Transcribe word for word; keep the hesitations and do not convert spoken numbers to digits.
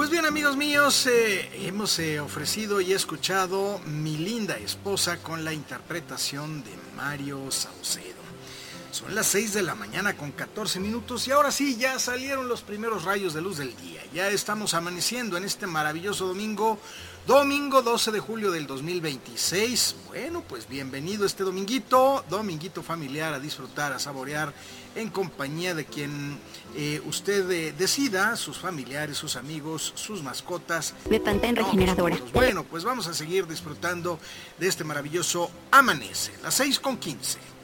Pues bien, amigos míos, eh, hemos eh, ofrecido y escuchado Mi linda esposa con la interpretación de Mario Saucedo. Son las seis de la mañana con catorce minutos y ahora sí, ya salieron los primeros rayos de luz del día. Ya estamos amaneciendo en este maravilloso domingo, domingo doce de julio del dos mil veintiséis. Bueno, pues bienvenido este dominguito, dominguito familiar a disfrutar, a saborear en compañía de quien eh, usted eh, decida, sus familiares, sus amigos, sus mascotas. De Pantén no, Regeneradora. Bueno, pues vamos a seguir disfrutando de este maravilloso amanece, las seis con quince.